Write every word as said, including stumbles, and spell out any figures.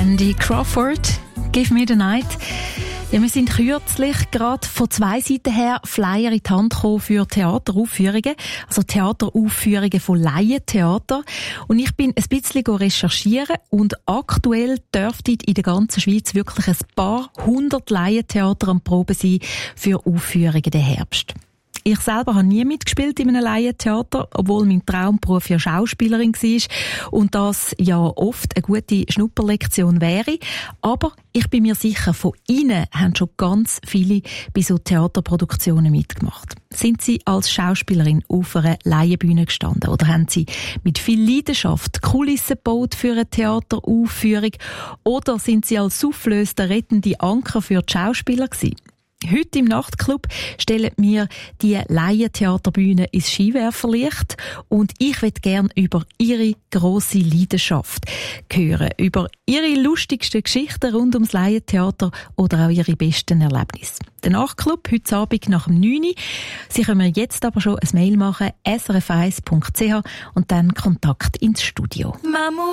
Randy Crawford, Give Me the Night. Ja, wir sind kürzlich gerade von zwei Seiten her Flyer in die Hand gekommen für Theateraufführungen, also Theateraufführungen von Laientheater. Und ich bin ein bisschen recherchieren und aktuell dürfte in der ganzen Schweiz wirklich ein paar hundert Laientheater am Proben sein für Aufführungen den Herbst. Ich selber habe nie mitgespielt in einem Laientheater, obwohl mein Traumberuf ja Schauspielerin war und das ja oft eine gute Schnupperlektion wäre. Aber ich bin mir sicher, von Ihnen haben schon ganz viele bei so Theaterproduktionen mitgemacht. Sind Sie als Schauspielerin auf einer Laienbühne gestanden oder haben Sie mit viel Leidenschaft Kulissen gebaut für eine Theateraufführung oder sind Sie als Soufflöse der rettende Anker für die Schauspieler gewesen? Heute im Nachtclub stellen wir die Laientheaterbühne ins Skiwerferlicht und ich möchte gerne über Ihre grosse Leidenschaft hören, über Ihre lustigsten Geschichten rund ums Laientheater oder auch Ihre besten Erlebnisse. Der Nachtclub heute Abend nach dem neun Uhr. Sie können jetzt aber schon ein Mail machen, s r f eins punkt c h und dann Kontakt ins Studio. Maman.